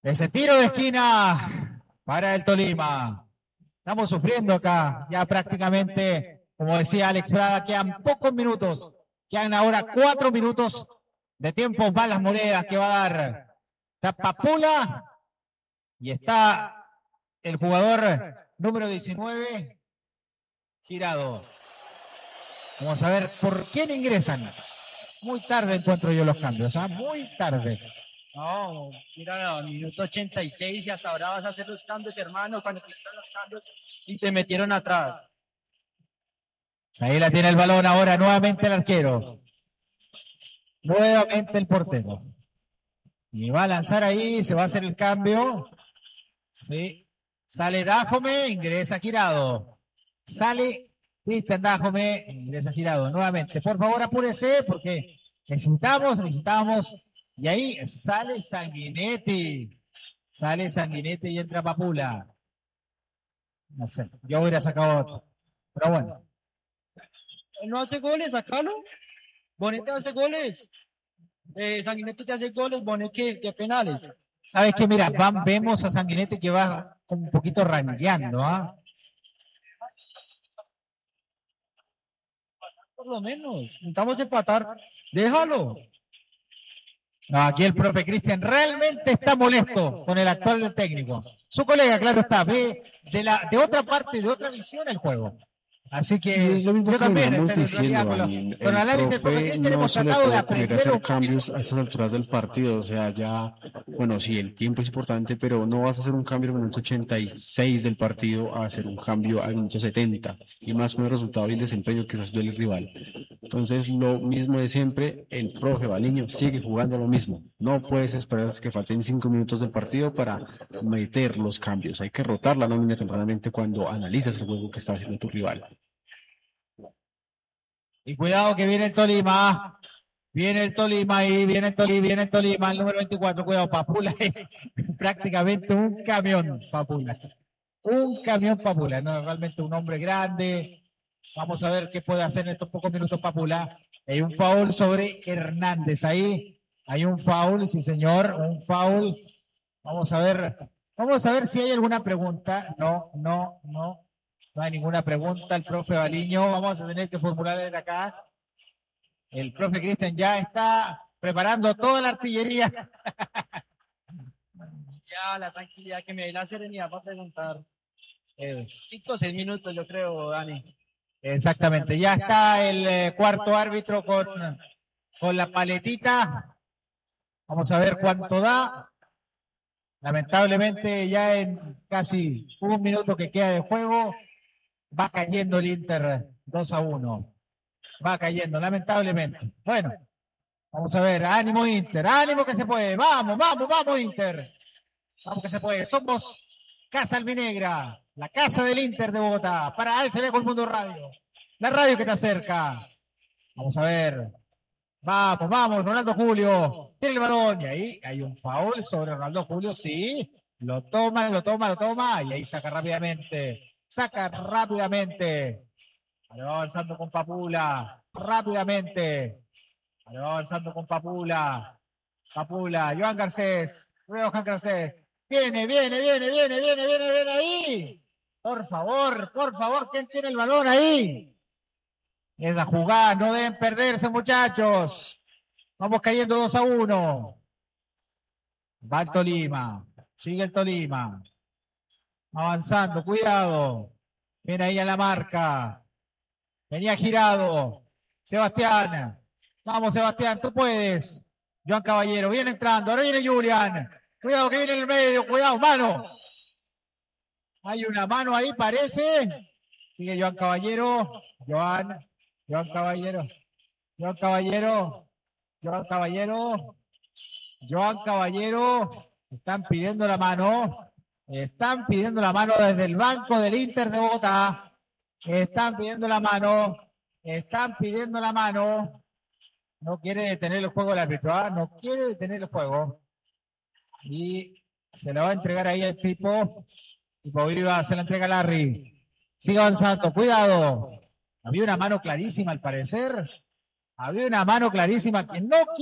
Ese tiro de esquina para el Tolima. Estamos sufriendo acá, ya prácticamente, como decía Alex Braga, quedan pocos minutos, quedan ahora 4 minutos de tiempo para las monedas que va a dar. Está Papula y está el jugador número 19, Girado. Vamos a ver por quién ingresan. Muy tarde encuentro yo los cambios, muy tarde. No, mira, minuto 86 y hasta ahora vas a hacer los cambios, hermano, cuando te hicieron los cambios y te metieron atrás. Ahí la tiene el balón ahora nuevamente el arquero. Nuevamente el portero. Y va a lanzar ahí, se va a hacer el cambio. Sí. Sale Dájome, ingresa Girado. Sale Cristian Dájome, ingresa Girado. Nuevamente, por favor apúrese porque necesitamos. Y ahí sale Sanguinetti. Sale Sanguinetti y entra Papula. No sé, yo hubiera sacado otro. Pero bueno. No hace goles, sacalo. Bonet te hace goles. Sanguinetti te hace goles, Bonet que penales. ¿Sabes qué? Mira, vemos a Sanguinetti que va como un poquito rangueando, Por lo menos, intentamos empatar. Déjalo. No, aquí el profe Cristian realmente está molesto con el actual del técnico. Su colega, claro está, ve de otra parte, de otra visión el juego. Así que yo también, con análisis del profe Cristian hemos tratado de aprender hacer cambios a estas alturas del partido. O sea, ya, bueno, sí, el tiempo es importante, pero no vas a hacer un cambio al minuto 86 del partido a hacer un cambio al minuto 70, y más con el resultado y el desempeño que está haciendo el rival. Entonces, lo mismo de siempre, el profe Baliño sigue jugando lo mismo. No puedes esperar hasta que falten 5 minutos del partido para meter los cambios. Hay que rotar la nómina tempranamente cuando analizas el juego que está haciendo tu rival. Y cuidado que viene el Tolima. Viene el Tolima ahí, viene el Tolima, el número 24. Cuidado, Papula. Prácticamente un camión, Papula. Un camión, Papula. No, realmente un hombre grande. Vamos a ver qué puede hacer en estos pocos minutos Papula. Hay un foul sobre Hernández ahí. Hay un foul, sí señor, un foul. Vamos a ver si hay alguna pregunta. No hay ninguna pregunta. El profe Baliño, vamos a tener que formular desde acá. El profe Cristian ya está preparando toda la artillería. Ya, la tranquilidad, que me dé la serenidad para preguntar. 5 o 6 minutos, yo creo, Dani. Exactamente, ya está el cuarto árbitro con la paletita. Vamos a ver cuánto da. Lamentablemente ya en casi un minuto que queda de juego va cayendo el Inter 2-1. Va cayendo, lamentablemente. Bueno, vamos a ver, ánimo Inter, ánimo que se puede. Vamos Inter. Vamos que se puede. Somos Casa Albinegra, la casa del Inter de Bogotá. Para ASB Colmundo Radio, la radio que te acerca. Vamos a ver. Vamos, Ronaldo Julio. Tiene el balón. Y ahí hay un foul sobre Ronaldo Julio. Sí. Lo toma. Y ahí saca rápidamente. Va avanzando con Papula. Rápidamente. Va avanzando con Papula. Johan Garcés. Viene ahí. Por favor, ¿quién tiene el balón ahí? Esa jugada no deben perderse, muchachos. Vamos cayendo 2-1. Va el Tolima. Sigue el Tolima. Avanzando, cuidado. Viene ahí a la marca. Venía Girado. Sebastián. Vamos, Sebastián, tú puedes. Joan Caballero, viene entrando. Ahora viene Julián. Cuidado que viene en el medio. Cuidado, mano. Hay una mano ahí, parece. Sigue Joan Caballero. Joan Caballero. Están pidiendo la mano. Desde el banco del Inter de Bogotá. Están pidiendo la mano. No quiere detener el juego el árbitro. No quiere detener el juego. Y se la va a entregar ahí al Pipo. Pipo Viva se la entrega a Larry. Sigue avanzando. Cuidado. Había una mano clarísima al parecer. Que no